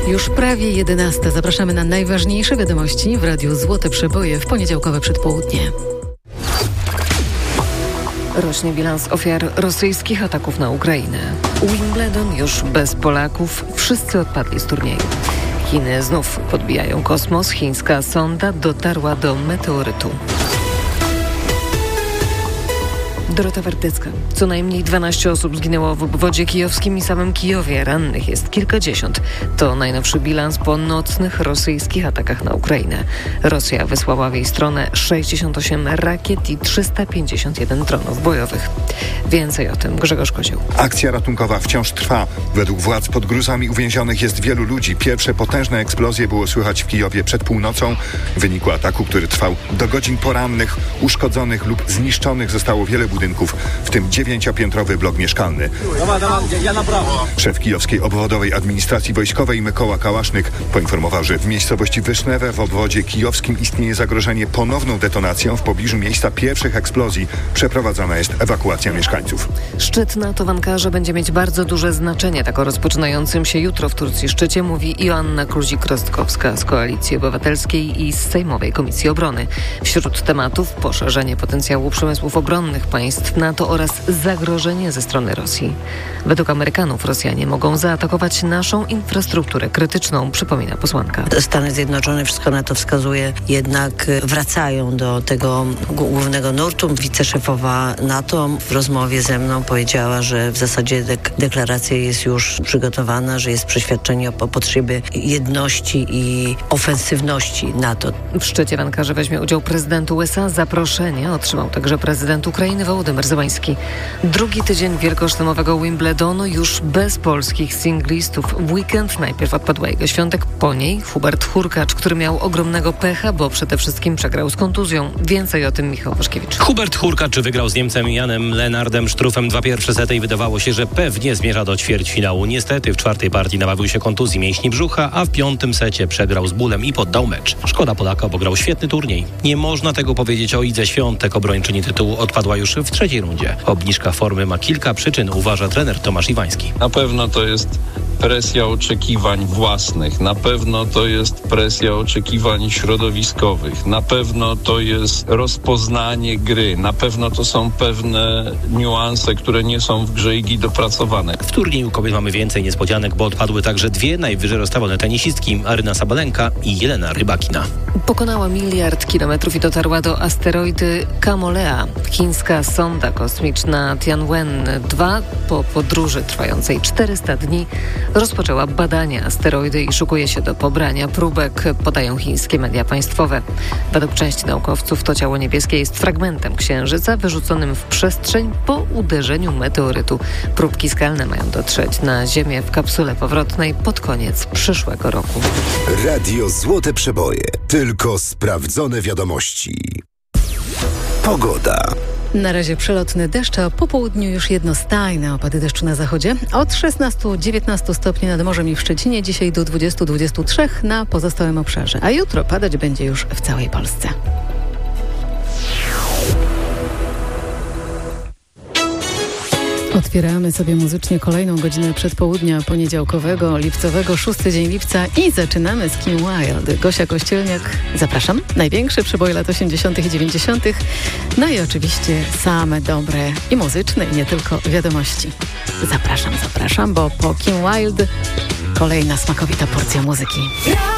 Już prawie 11. Zapraszamy na najważniejsze wiadomości w Radiu Złote Przeboje w poniedziałkowe przedpołudnie. Rośnie bilans ofiar rosyjskich ataków na Ukrainę. Wimbledon już bez Polaków. Wszyscy odpadli z turnieju. Chiny znów podbijają kosmos. Chińska sonda dotarła do meteorytu. Dorota Wertycka. Co najmniej 12 osób zginęło w obwodzie kijowskim i samym Kijowie. Rannych jest kilkadziesiąt. To najnowszy bilans po nocnych rosyjskich atakach na Ukrainę. Rosja wysłała w jej stronę 68 rakiet i 351 dronów bojowych. Więcej o tym Grzegorz Kozioł. Akcja ratunkowa wciąż trwa. Według władz pod gruzami uwięzionych jest wielu ludzi. Pierwsze potężne eksplozje było słychać w Kijowie przed północą. W wyniku ataku, który trwał do godzin porannych, uszkodzonych lub zniszczonych zostało wiele budynków, w tym 9-piętrowy blok mieszkalny. Szef kijowskiej obwodowej administracji wojskowej Mykoła Kałasznyk poinformował, że w miejscowości Wysznewe w obwodzie kijowskim istnieje zagrożenie ponowną detonacją. W pobliżu miejsca pierwszych eksplozji przeprowadzana jest ewakuacja mieszkańców. Szczyt NATO w Ankarze będzie mieć bardzo duże znaczenie. Tak o rozpoczynającym się jutro w Turcji szczycie mówi Joanna Kluzik-Rostkowska z Koalicji Obywatelskiej i z Sejmowej Komisji Obrony. Wśród tematów poszerzenie potencjału przemysłów obronnych państw NATO oraz zagrożenie ze strony Rosji. Według Amerykanów Rosjanie mogą zaatakować naszą infrastrukturę krytyczną, przypomina posłanka. Stany Zjednoczone, wszystko na to wskazuje, jednak wracają do tego głównego nurtu. Wiceszefowa NATO w rozmowie ze mną powiedziała, że w zasadzie deklaracja jest już przygotowana, że jest przeświadczenie o potrzebie jedności i ofensywności NATO. W szczycie w Ankarze weźmie udział prezydent USA. Zaproszenie otrzymał także prezydent Ukrainy Wołodymyr Zełański. Drugi tydzień wielkoszlemowego Wimbledonu już bez polskich singlistów. W weekend najpierw odpadła Iga Świątek, po niej Hubert Hurkacz, który miał ogromnego pecha, bo przede wszystkim przegrał z kontuzją. Więcej o tym Michał Waszkiewicz. Hubert Hurkacz wygrał z Niemcem Janem Lennardem Struffem 2 pierwsze sety i wydawało się, że pewnie zmierza do ćwierćfinału. Niestety w 4. partii nabawił się kontuzji mięśni brzucha, a w 5. secie przegrał z bólem i poddał mecz. Szkoda Polaka, bo grał świetny turniej. Nie można tego powiedzieć o Idze Świątek. Obrończyni tytułu odpadła już w 3. rundzie. Obniżka formy ma kilka przyczyn, uważa trener Tomasz Iwański. Na pewno to jest presja oczekiwań własnych, na pewno to jest presja oczekiwań środowiskowych, na pewno to jest rozpoznanie gry, na pewno to są pewne niuanse, które nie są w grze Igi dopracowane. W turnieju kobiet mamy więcej niespodzianek, bo odpadły także 2 najwyżej rozstawione tenisistki, Aryna Sabalenka i Jelena Rybakina. Pokonała 1 miliard kilometrów i dotarła do asteroidy Kamolea. Chińska sonda kosmiczna Tianwen-2 po podróży trwającej 400 dni rozpoczęła badania asteroidy i szykuje się do pobrania próbek, podają chińskie media państwowe. Według części naukowców to ciało niebieskie jest fragmentem Księżyca wyrzuconym w przestrzeń po uderzeniu meteorytu. Próbki skalne mają dotrzeć na Ziemię w kapsule powrotnej pod koniec przyszłego roku. Radio Złote Przeboje. Tylko sprawdzone wiadomości. Pogoda. Na razie przelotny deszcz, a po południu już jednostajne opady deszczu na zachodzie. Od 16-19 stopni nad morzem i w Szczecinie, dzisiaj do 20-23 na pozostałym obszarze. A jutro padać będzie już w całej Polsce. Otwieramy sobie muzycznie kolejną godzinę przedpołudnia poniedziałkowego, lipcowego, 6 dzień lipca i zaczynamy z Kim Wilde. Gosia Kościelniak, zapraszam. Największe przeboje lat 80. i 90. No i oczywiście same dobre i muzyczne, i nie tylko wiadomości. Zapraszam, bo po Kim Wilde kolejna smakowita porcja muzyki.